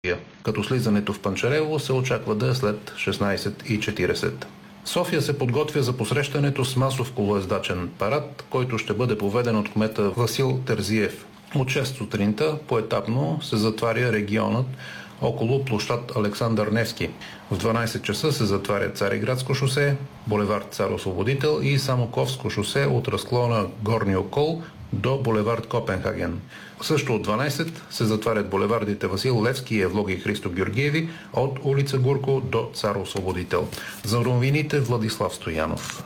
като слизането в Панчарево се очаква да е след 16:40. София се подготвя за посрещането с масов колоездачен парад, който ще бъде поведен от кмета Васил Терзиев. От 6 сутринта поетапно се затваря регионът около площад Александър Невски. В 12 часа се затваря Цариградско шосе, булевард Цар-Освободител и Самоковско шосе от разклона Горни Окол до булевард Копенхаген. Също от 12 се затварят булевардите Васил Левски и Евлоги Христо Георгиеви от улица Гурко до Цар-Освободител. За новините Владислав Стоянов.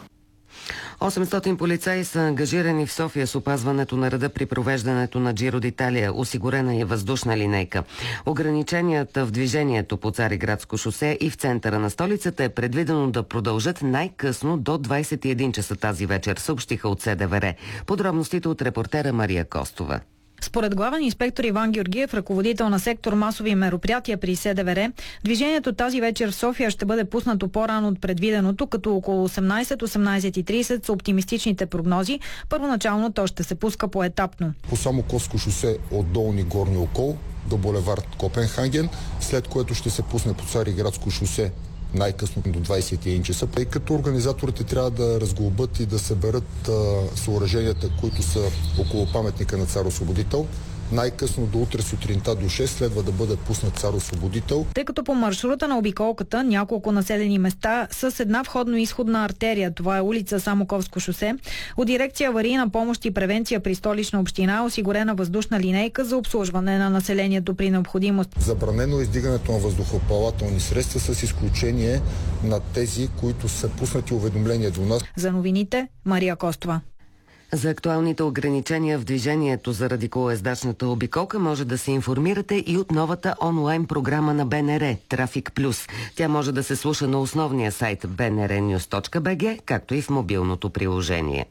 800 полицаи са ангажирани в София с опазването на реда при провеждането на Джиро д'Италия. Осигурена е въздушна линейка. Ограниченията в движението по Цариградско шосе и в центъра на столицата е предвидено да продължат най-късно до 21 часа тази вечер, съобщиха от СДВР. Подробностите от репортера Мария Костова. Според главен инспектор Иван Георгиев, ръководител на сектор масови мероприятия при СДВР, движението тази вечер в София ще бъде пуснато по-рано от предвиденото, като около 18-18:30 са оптимистичните прогнози. Първоначално то ще се пуска поетапно. По Самоковско шосе от Долни Горни Окол до булевард Копенхаген, след което ще се пусне по Цариградско шосе най-късно до 21 часа, тъй като организаторите трябва да разглобят и да съберат съоръженията, които са около паметника на Цар-Освободител. Най-късно до утре сутринта до 6 следва да бъде пуснат Цар-Освободител. Тъй като по маршрута на обиколката няколко населени места с една входно-изходна артерия, това е улица Самоковско шосе, от дирекция аварийна помощ и превенция при Столична община е осигурена въздушна линейка за обслужване на населението при необходимост. Забранено е издигането на въздухоплавателни средства с изключение на тези, които са пуснати уведомления до нас. За новините Мария Костова. За актуалните ограничения в движението заради колоездачната обиколка може да се информирате и от новата онлайн програма на БНР Трафик Плюс. Тя може да се слуша на основния сайт bnrnews.bg, както и в мобилното приложение.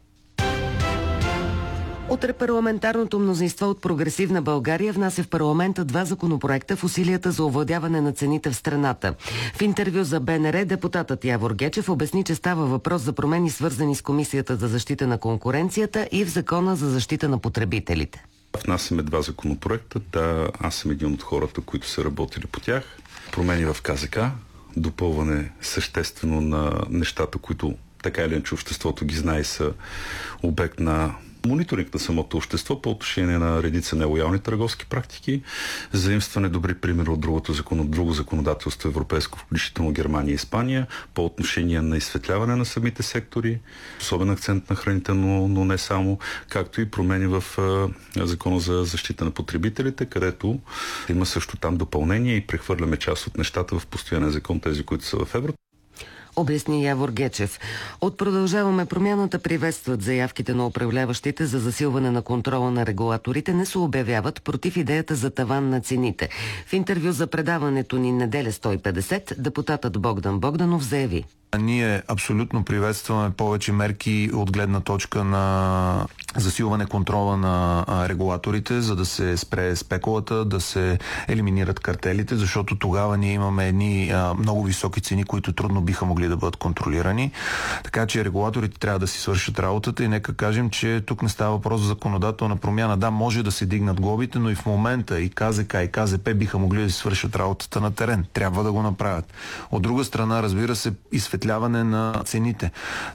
Утре парламентарното мнозинство от Прогресивна България внася в парламента 2 законопроекта в усилията за овладяване на цените в страната. В интервю за БНР депутатът Явор Гечев обясни, че става въпрос за промени, свързани с Комисията за защита на конкуренцията и в Закона за защита на потребителите. Внасяме 2 законопроекта. Да, аз съм един от хората, които са работили по тях. Промени в КЗК, допълване съществено на нещата, които така или иначе обществото ги знае, са обект на мониторинг на самото общество по отношение на редица нелоялни търговски практики, заимстване добри примери от друго законодателство европейско, включително Германия и Испания, по отношение на изсветляване на самите сектори, особен акцент на храните, но не само, както и промени в Закона за защита на потребителите, където има също там допълнение и прехвърляме част от нещата в постоянен закон, тези, които са в евро. Обясни Явор Гечев. От Продължаваме промяната приветстват заявките на управляващите за засилване на контрола на регулаторите, не се обявяват против идеята за таван на цените. В интервю за предаването ни Неделя 150, депутатът Богдан Богданов заяви: Ние абсолютно приветстваме повече мерки от гледна точка на засилване контрола на регулаторите, за да се спре спекулата, да се елиминират картелите, защото тогава ние имаме едни много високи цени, които трудно биха могли да бъдат контролирани. Така че регулаторите трябва да си свършат работата и нека кажем, че тук не става въпрос за законодателна промяна. Да, може да се дигнат глобите, но и в момента и КЗК, и КЗП биха могли да си свършат работата на терен. Трябва да го направят. От друга страна, разбира се, изсветляване на цените.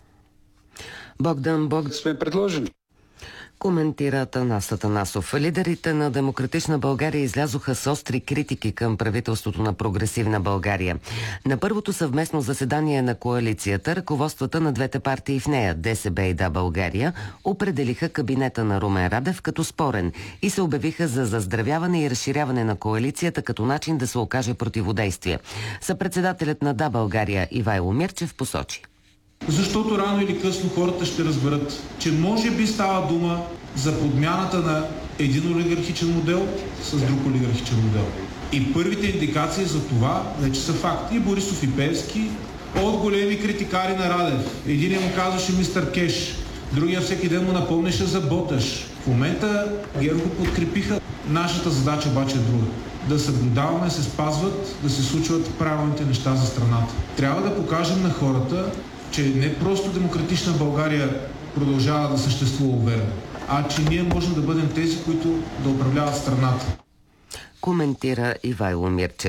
Богдан сме предложили. Коментира Атанас Атанасов. Лидерите на Демократична България излязоха с остри критики към правителството на Прогресивна България. На първото съвместно заседание на коалицията, ръководствата на двете партии в нея, ДСБ и Да България, определиха кабинета на Румен Радев като спорен и се обявиха за заздравяване и разширяване на коалицията като начин да се окаже противодействие. Съпредседателят на Да България Ивайло Мирчев посочи: Защото рано или късно хората ще разберат, че може би става дума за подмяната на един олигархичен модел с друг олигархичен модел. И първите индикации за това вече са факти. И Борисов и Пеевски от големи критикари на Радев. Единият му казваше мистер Кеш, другия всеки ден му напомняше за Боташ. В момента ГЕРБ го подкрепиха. Нашата задача обаче е друга. Да съблюдаваме, се спазват, да се случват правилните неща за страната. Трябва да покажем на хората, че не просто Демократична България продължава да съществува уверено, а че ние можем да бъдем тези, които да управляват страната. коментира Ивайло Мирчев.